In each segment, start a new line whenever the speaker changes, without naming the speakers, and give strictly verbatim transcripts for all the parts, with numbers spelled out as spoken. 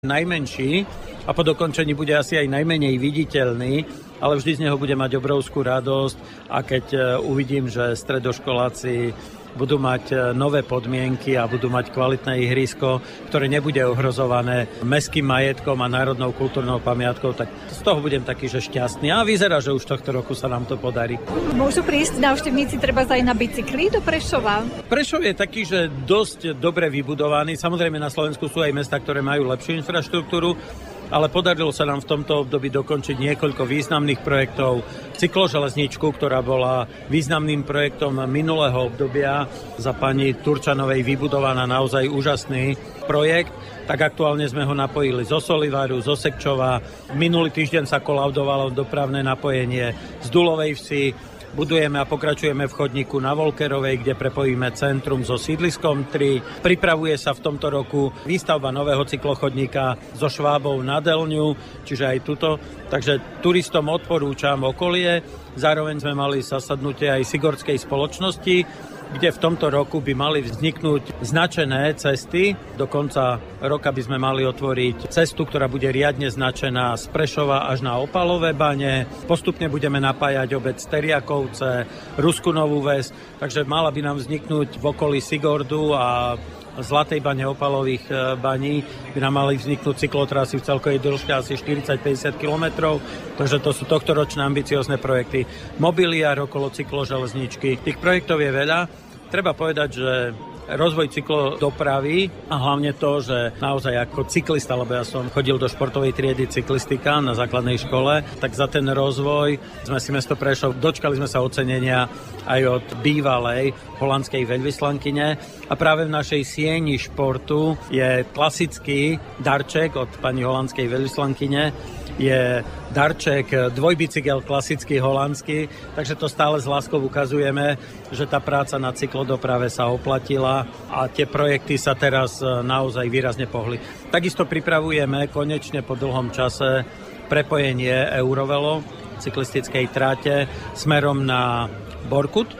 najmenší a po dokončení bude asi aj najmenej viditeľný, ale vždy z neho bude mať obrovskú radosť a keď uvidím, že stredoškoláci budú mať nové podmienky a budú mať kvalitné ihrisko, ktoré nebude ohrozované mestským majetkom a národnou kultúrnou pamiatkou, tak z toho budem taký, že šťastný. A vyzerá, že už tohto roku sa nám to podarí.
Môžu prísť návštevníci treba aj na bicykli do Prešova?
Prešov je taký, že dosť dobre vybudovaný. Samozrejme na Slovensku sú aj mestá, ktoré majú lepšiu infraštruktúru, ale podarilo sa nám v tomto období dokončiť niekoľko významných projektov. Cykloželezničku, ktorá bola významným projektom minulého obdobia, za pani Turčanovej vybudovaná naozaj úžasný projekt. Tak aktuálne sme ho napojili zo Solivaru, zo Sekčova. Minulý týždeň sa kolaudovalo dopravné napojenie z Dulovej Vsi. Budujeme a pokračujeme v chodníku na Volkerovej, kde prepojíme centrum so sídliskom tri. Pripravuje sa v tomto roku výstavba nového cyklochodníka so Švábou na Delňu, čiže aj tuto. Takže turistom odporúčam okolie. Zároveň sme mali zasadnutie aj Sigorskej spoločnosti, kde v tomto roku by mali vzniknúť značené cesty. Do konca roka by sme mali otvoriť cestu, ktorá bude riadne značená z Prešova až na Opalové bane. Postupne budeme napájať obec Teriakovce, Ruskú Novú Ves, takže mala by nám vzniknúť v okolí Sigordu a Zlatej bane, Opalových baní by nám mali vzniknúť cyklotrasy v celkovej dĺžke asi štyridsať až päťdesiat kilometrov, takže to sú tohtoročné ambiciozne projekty. Mobiliár okolo cykloželezničky. Tých projektov je veľa. Treba povedať, že rozvoj cyklodopravy a hlavne to, že naozaj ako cyklista, lebo ja som chodil do športovej triedy cyklistika na základnej škole, tak za ten rozvoj sme si mesto Prešov, dočkali sme sa ocenenia aj od bývalej holandskej veľvyslankyne a práve v našej sieni športu je klasický darček od pani holandskej veľvyslankyne, je darček dvojbicykel klasický holandský, takže to stále s láskou ukazujeme, že tá práca na cyklodoprave sa oplatila a tie projekty sa teraz naozaj výrazne pohli. Takisto pripravujeme konečne po dlhom čase prepojenie Eurovelo cyklistickej tráte smerom na Borkut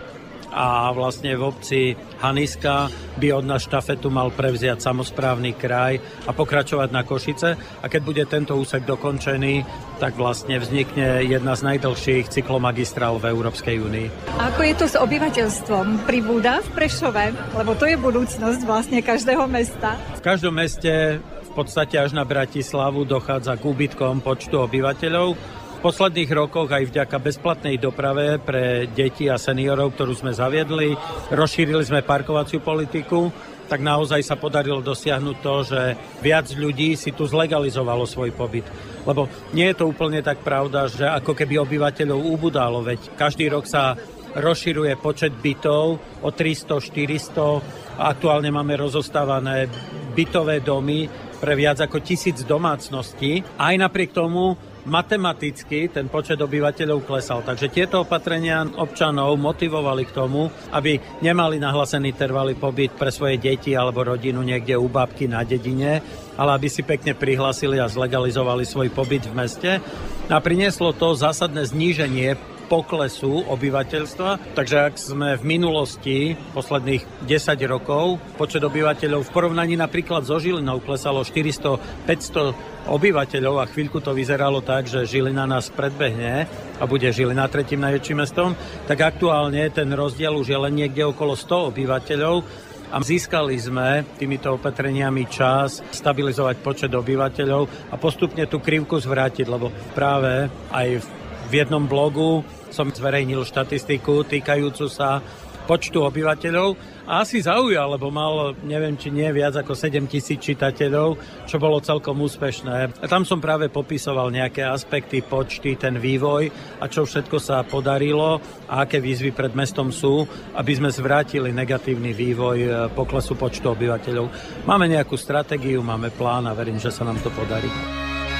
a vlastne v obci Haniska by od nás štafetu mal prevziať samosprávny kraj a pokračovať na Košice. A keď bude tento úsek dokončený, tak vlastne vznikne jedna z najdlhších cyklomagistrál v Európskej únii.
A ako je to s obyvateľstvom? Pribúda v Prešove? Lebo to je budúcnosť vlastne každého mesta.
V každom meste v podstate až na Bratislavu dochádza k úbytkom počtu obyvateľov. V posledných rokoch aj vďaka bezplatnej doprave pre deti a seniorov, ktorú sme zaviedli, rozšírili sme parkovaciu politiku, tak naozaj sa podarilo dosiahnuť to, že viac ľudí si tu zlegalizovalo svoj pobyt. Lebo nie je to úplne tak pravda, že ako keby obyvateľov ubudalo, veď každý rok sa rozširuje počet bytov o tristo štyristo a aktuálne máme rozostávané bytové domy pre viac ako tisíc domácností. Aj napriek tomu matematicky ten počet obyvateľov klesal. Takže tieto opatrenia občanov motivovali k tomu, aby nemali nahlásený trvalý pobyt pre svoje deti alebo rodinu niekde u babky na dedine, ale aby si pekne prihlásili a zlegalizovali svoj pobyt v meste. A prinieslo to zásadné zníženie poklesu obyvateľstva. Takže ak sme v minulosti posledných desať rokov počet obyvateľov v porovnaní napríklad so Žilinou klesalo štyristo päťsto obyvateľov a chvíľku to vyzeralo tak, že Žilina nás predbehne a bude Žilina tretím najväčším mestom, tak aktuálne ten rozdiel už je len niekde okolo sto obyvateľov a získali sme týmito opatreniami čas stabilizovať počet obyvateľov a postupne tú krivku zvrátiť, lebo práve aj v jednom blogu som zverejnil štatistiku týkajúcu sa počtu obyvateľov a asi zaujal, lebo mal, neviem, či nie viac ako sedem tisíc čitateľov, čo bolo celkom úspešné. A tam som práve popisoval nejaké aspekty, počty, ten vývoj a čo všetko sa podarilo a aké výzvy pred mestom sú, aby sme zvrátili negatívny vývoj poklesu počtu obyvateľov. Máme nejakú stratégiu, máme plán a verím, že sa nám to podarí.